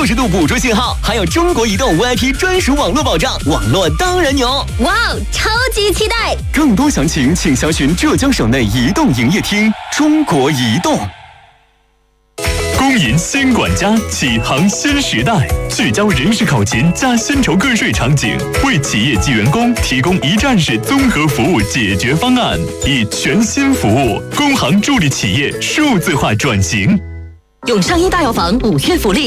60度捕捉信号，还有中国移动 VIP 专属网络保障，网络当然牛！ 哇哦，超级期待！ 更多详情请详询浙江省内移动营业厅。中国移动。 公银新管家启航新时代，聚焦人事考勤加薪酬个税场景，为企业及员工提供一站式综合服务解决方案，以全新服务，工行助力企业数字化转型。 永上一大药房5月福利。